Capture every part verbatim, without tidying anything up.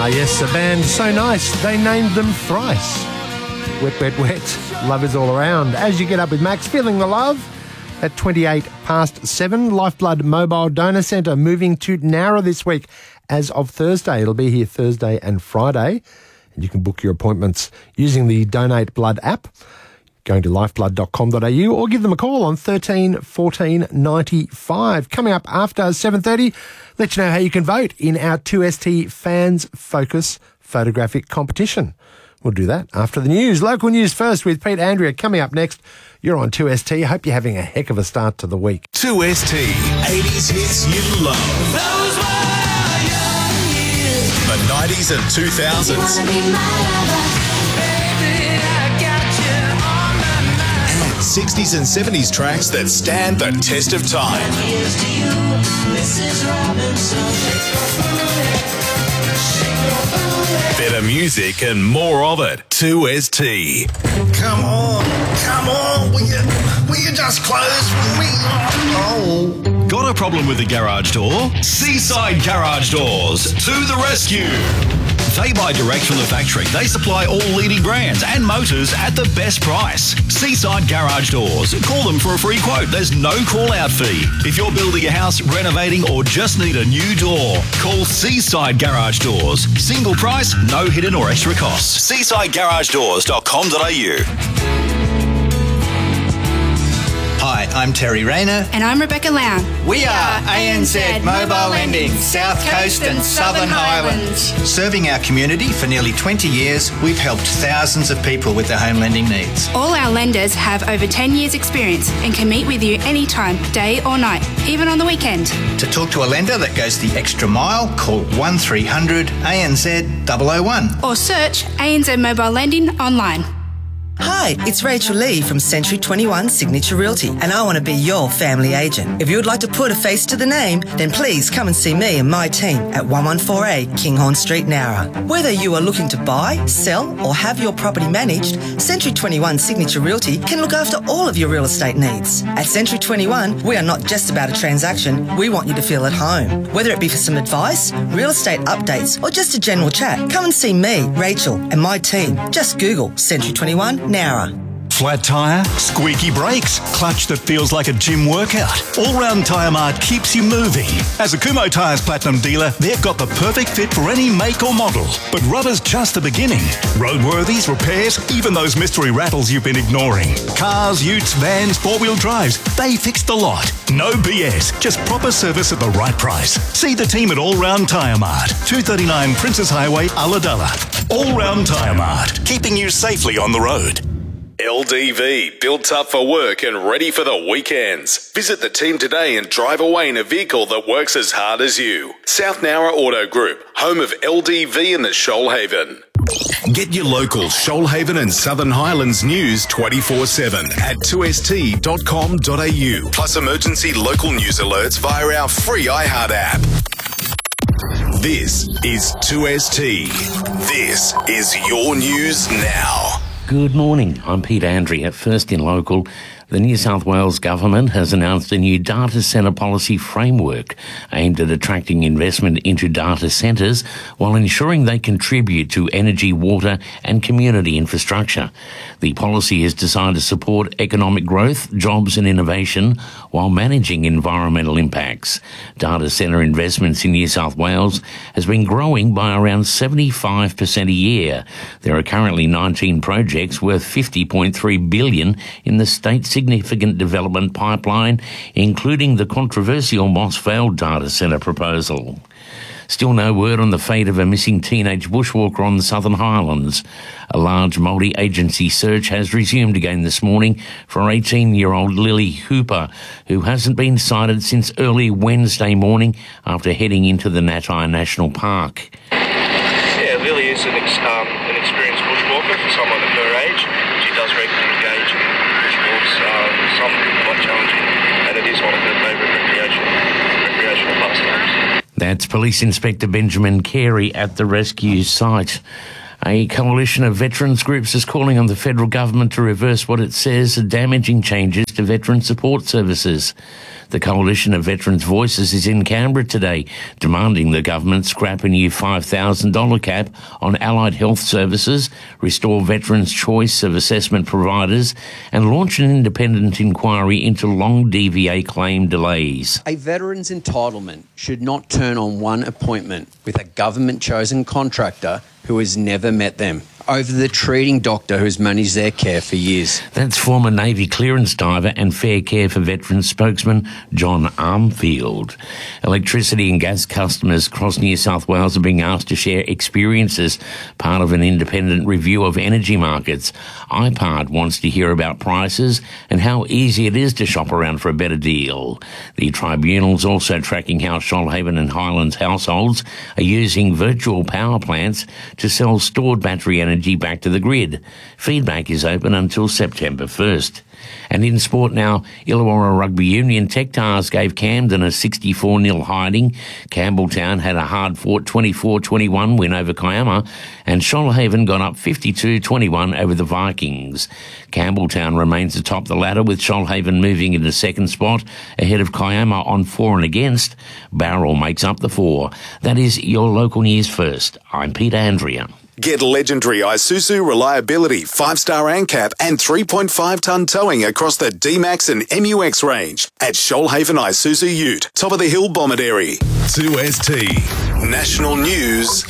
Ah, yes, a band so nice, they named them Thrice. Wet, wet, wet. Love is all around. As you get up with Max, feeling the love at twenty-eight past seven. Lifeblood Mobile Donor Centre moving to Nowra this week as of Thursday. It'll be here Thursday and Friday. And you can book your appointments using the Donate Blood app, going to lifeblood dot com dot a u, or give them a call on thirteen fourteen ninety-five. Coming up after seven thirty, let you know how you can vote in our two S T Fans Focus photographic competition. We'll do that after the news. Local news first with Pete Andrea coming up next. You're on two S T. Hope you're having a heck of a start to the week. two S T, eighties hits you love. Those were young years. The nineties and two thousands. And sixties and seventies tracks that stand the test of time. Here's to you, Missus Robinson. Better music and more of it. two S T. Come on, come on, will you, will you just close for me? Oh. Got a problem with the garage door? Seaside Garage Doors, to the rescue. They buy direct from the factory. They supply all leading brands and motors at the best price. Seaside Garage Doors. Call them for a free quote. There's no call-out fee. If you're building a house, renovating, or just need a new door, call Seaside Garage Doors. Single price, no hidden or extra costs. seaside garage doors dot com dot a u. Hi, I'm Terry Rayner. And I'm Rebecca Lown. We are A N Z Mobile Lending, South Coast and Southern Highlands. Serving our community for nearly twenty years, we've helped thousands of people with their home lending needs. All our lenders have over ten years experience and can meet with you anytime, day or night, even on the weekend. To talk to a lender that goes the extra mile, call one three hundred A N Z double oh one. Or search A N Z Mobile Lending online. Hi, it's Rachel Lee from Century twenty-one Signature Realty, and I want to be your family agent. If you would like to put a face to the name, then please come and see me and my team at one fourteen A Kinghorn Street, Nowra. Whether you are looking to buy, sell, or have your property managed, Century twenty-one Signature Realty can look after all of your real estate needs. At Century twenty-one, we are not just about a transaction, we want you to feel at home. Whether it be for some advice, real estate updates, or just a general chat, come and see me, Rachel, and my team. Just Google Century twenty-one Nowra. Flat tyre, squeaky brakes, clutch that feels like a gym workout. All-Round Tyre Mart keeps you moving. As a Kumho Tyres Platinum dealer, they've got the perfect fit for any make or model. But rubber's just the beginning. Roadworthies, repairs, even those mystery rattles you've been ignoring. Cars, utes, vans, four-wheel drives, they fixed the lot. No B S, just proper service at the right price. See the team at All-Round Tyre Mart, two thirty-nine Princess Highway, Ulladulla. All-Round Tyre Mart, keeping you safely on the road. L D V, built up for work and ready for the weekends. Visit the team today and drive away in a vehicle that works as hard as you. South Nowra Auto Group, home of L D V in the Shoalhaven. Get your local Shoalhaven and Southern Highlands news twenty-four seven at two s t dot com dot a u. Plus emergency local news alerts via our free iHeart app. This is two S T. This is your news now. Good morning, I'm Pete Andrea. First in local, the New South Wales Government has announced a new data centre policy framework aimed at attracting investment into data centres while ensuring they contribute to energy, water and community infrastructure. The policy is designed to support economic growth, jobs and innovation while managing environmental impacts. Data centre investments in New South Wales has been growing by around seventy-five percent a year. There are currently nineteen projects worth fifty point three billion dollars in the state's significant development pipeline, including the controversial Moss Vale data centre proposal. Still no word on the fate of a missing teenage bushwalker on the Southern Highlands. A large multi-agency search has resumed again this morning for eighteen-year-old Lily Hooper, who hasn't been sighted since early Wednesday morning after heading into the Natai National Park. Yeah, Lily is an, ex- um, an experienced bushwalker for someone of her age. She does regularly engage in bushwalks, uh, some quite challenging, and it is one of her favourite recreational, recreational pastimes. That's Police Inspector Benjamin Carey at the rescue site. A coalition of veterans groups is calling on the federal government to reverse what it says are damaging changes to veteran support services. The Coalition of Veterans Voices is in Canberra today, demanding the government scrap a new five thousand dollars cap on allied health services, restore veterans' choice of assessment providers, and launch an independent inquiry into long D V A claim delays. A veteran's entitlement should not turn on one appointment with a government-chosen contractor who has never met them over the treating doctor who's managed their care for years. That's former Navy clearance diver and Fair Care for Veterans spokesman John Armfield. Electricity and gas customers across New South Wales are being asked to share experiences, part of an independent review of energy markets. I P A R D wants to hear about prices and how easy it is to shop around for a better deal. The tribunal's also tracking how Shoalhaven and Highlands households are using virtual power plants to sell stored battery energy back to the grid. Feedback is open until September first. And in sport now, Illawarra Rugby Union Tech Tars gave Camden a sixty-four nil hiding. Campbelltown had a hard-fought twenty-four twenty-one win over Kiama, and Shoalhaven got up fifty-two twenty-one over the Vikings. Campbelltown remains atop the ladder, with Shoalhaven moving into second spot ahead of Kiama on for and against. Barrel makes up the four. That is your local news first. I'm Peter Andrea. Get legendary Isuzu reliability, five-star ANCAP and three point five tonne towing across the D-Max and M U X range at Shoalhaven Isuzu Ute, top of the hill Bomaderry. two S T National News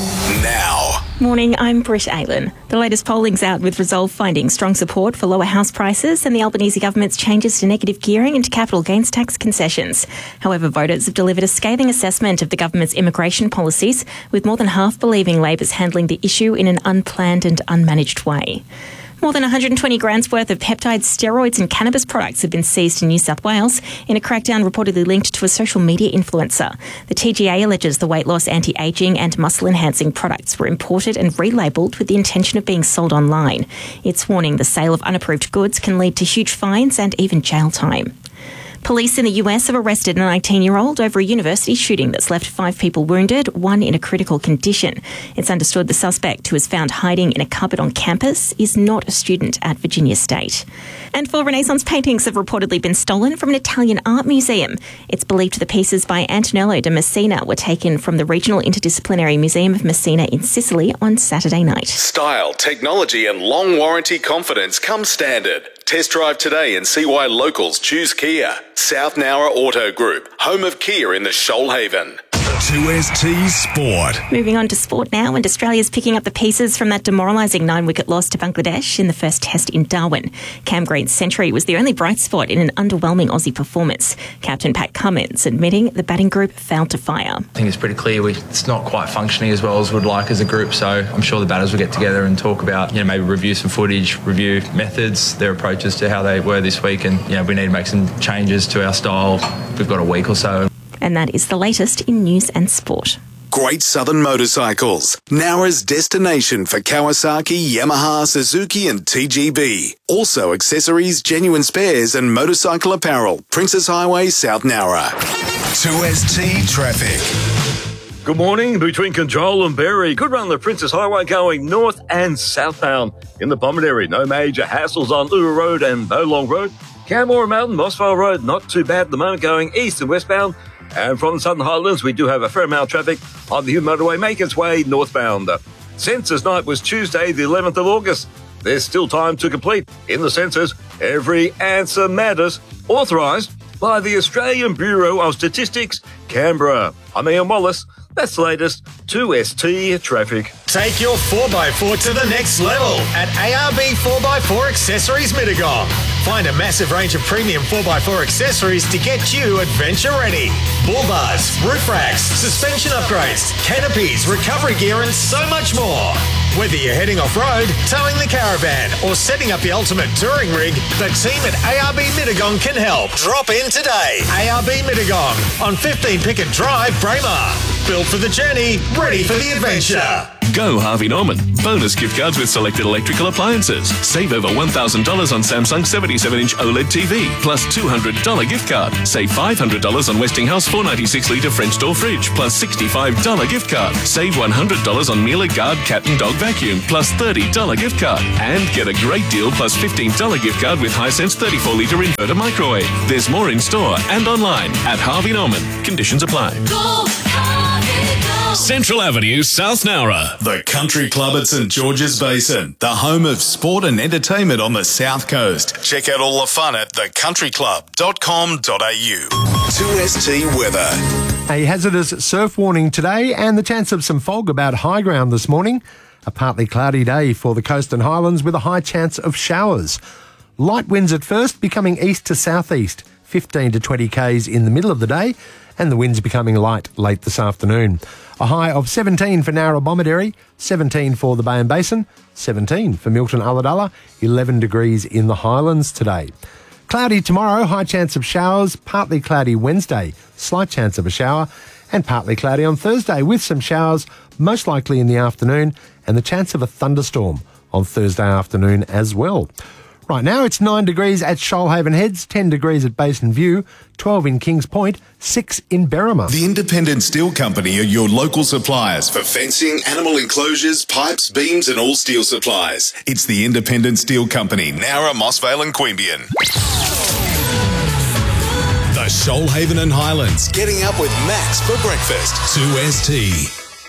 now. Morning, I'm Britt Aylen. The latest polling's out, with Resolve finding strong support for lower house prices and the Albanese government's changes to negative gearing and to capital gains tax concessions. However, voters have delivered a scathing assessment of the government's immigration policies, with more than half believing Labor's handling the issue in an unplanned and unmanaged way. More than one hundred twenty grams worth of peptides, steroids and cannabis products have been seized in New South Wales in a crackdown reportedly linked to a social media influencer. The T G A alleges the weight loss, anti-ageing and muscle-enhancing products were imported and relabelled with the intention of being sold online. It's warning the sale of unapproved goods can lead to huge fines and even jail time. Police in the U S have arrested a nineteen-year-old over a university shooting that's left five people wounded, one in a critical condition. It's understood the suspect, who was found hiding in a cupboard on campus, is not a student at Virginia State. And four Renaissance paintings have reportedly been stolen from an Italian art museum. It's believed the pieces by Antonello de Messina were taken from the Regional Interdisciplinary Museum of Messina in Sicily on Saturday night. Style, technology and long warranty confidence come standard. Test drive today and see why locals choose Kia. South Nowra Auto Group, home of Kia in the Shoalhaven. two S T Sport. Moving on to sport now, and Australia's picking up the pieces from that demoralising nine-wicket loss to Bangladesh in the first test in Darwin. Cam Green's century was the only bright spot in an underwhelming Aussie performance. Captain Pat Cummins admitting the batting group failed to fire. I think it's pretty clear we, it's not quite functioning as well as we'd like as a group, so I'm sure the batters will get together and talk about, you know, maybe review some footage, review methods, their approaches to how they were this week, and, you know, we need to make some changes to our style. We've got a week or so. And that is the latest in news and sport. Great Southern Motorcycles, Nowra's destination for Kawasaki, Yamaha, Suzuki and T G B. Also accessories, genuine spares and motorcycle apparel. Princess Highway, South Nowra. two S T Traffic. Good morning. Between Control and Berry, good run the Princess Highway going north and southbound. In the Bomaderry, no major hassles on Uru Road and Bowlong Road. Camora Mountain, Mossvale Road, not too bad at the moment going east and westbound. And from the Southern Highlands, we do have a fair amount of traffic on the Hume Motorway, make its way northbound. Census night was Tuesday, the eleventh of August. There's still time to complete. In the census, every answer matters. Authorised by the Australian Bureau of Statistics, Canberra. I'm Ian Wallace. That's the latest two S T Traffic. Take your four by four to the next level at A R B four by four Accessories Mittagong. Find a massive range of premium four by four accessories to get you adventure ready. Bull bars, roof racks, suspension upgrades, canopies, recovery gear and so much more. Whether you're heading off-road, towing the caravan or setting up the ultimate touring rig, the team at A R B Mittagong can help. Drop in today. A R B Mittagong on fifteen Pickett Drive, Braemar. Built for the journey, ready for the adventure. Go Harvey Norman. Bonus gift cards with selected electrical appliances. Save over one thousand dollars on Samsung seventy-seven inch OLED T V, plus two hundred dollars gift card. Save five hundred dollars on Westinghouse four ninety-six litre French door fridge, plus sixty-five dollars gift card. Save one hundred dollars on Miele Guard cat and dog vacuum, plus thirty dollars gift card. And get a great deal plus fifteen dollars gift card with Hisense thirty-four litre inverter microwave. There's more in store and online at Harvey Norman. Conditions apply. Go, Harvey, go. Central Avenue, South Nowra. The Country Club at St George's Basin, the home of sport and entertainment on the South Coast. Check out all the fun at the country club dot com dot a u. two S T weather. A hazardous surf warning today and the chance of some fog about high ground this morning. A partly cloudy day for the coast and highlands with a high chance of showers. Light winds at first, becoming east to southeast, fifteen to twenty k's in the middle of the day, and the winds becoming light late this afternoon. A high of seventeen for Nowra Bomaderry, seventeen for the Bay and Basin, seventeen for Milton Ulladulla, eleven degrees in the Highlands today. Cloudy tomorrow, high chance of showers, partly cloudy Wednesday, slight chance of a shower, and partly cloudy on Thursday with some showers, most likely in the afternoon, and the chance of a thunderstorm on Thursday afternoon as well. Right now it's nine degrees at Shoalhaven Heads, ten degrees at Basin View, twelve in Kings Point, six in Berrima. The Independent Steel Company are your local suppliers for fencing, animal enclosures, pipes, beams and all steel supplies. It's the Independent Steel Company, Nowra, Mossvale and Queanbeyan. The Shoalhaven and Highlands, getting up with Max for breakfast. two S T.